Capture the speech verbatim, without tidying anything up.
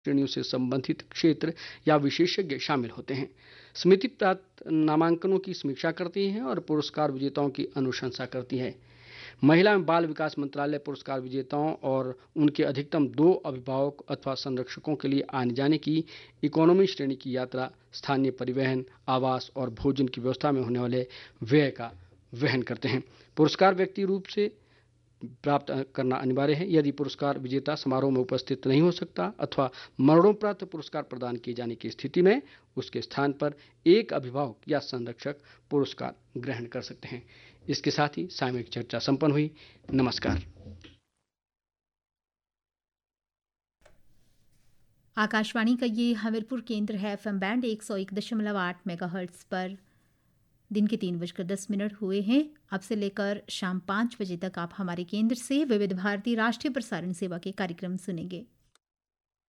श्रेणियों से संबंधित क्षेत्र या विशेषज्ञ शामिल होते हैं। समिति प्राप्त नामांकनों की समीक्षा करती है और पुरस्कार विजेताओं की अनुशंसा करती है। महिला एवं बाल विकास मंत्रालय पुरस्कार विजेताओं और उनके अधिकतम दो अभिभावक अथवा संरक्षकों के लिए आने जाने की इकोनॉमी श्रेणी की यात्रा, स्थानीय परिवहन, आवास और भोजन की व्यवस्था में होने वाले व्यय का वहन करते हैं। पुरस्कार व्यक्ति रूप से प्राप्त करना अनिवार्य है। यदि पुरस्कार विजेता समारोह में उपस्थित नहीं हो सकता अथवा मरणोपरांत पुरस्कार प्रदान किए जाने की स्थिति में उसके स्थान पर एक अभिभावक या संरक्षक पुरस्कार ग्रहण कर सकते हैं। इसके साथ ही सामूहिक चर्चा संपन्न हुई। नमस्कार। आकाशवाणी का ये हमीरपुर केंद्र है। एफएम बैंड एक सौ एक दशमलव आठ मेगाहर्ट्ज पर दिन के तीन बजकर दस मिनट हुए हैं। अब से लेकर शाम पाँच बजे तक आप हमारे केंद्र से विविध भारती राष्ट्रीय प्रसारण सेवा के कार्यक्रम सुनेंगे।